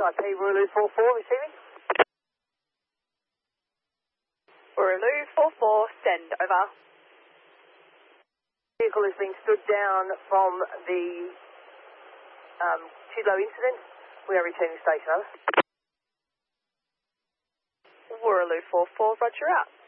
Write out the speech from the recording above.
IP Wooroloo 44 receiving. Wooroloo 44, send, over. Vehicle has been stood down from the Tudlow incident. We are returning station, over. Wooroloo 44, roger out.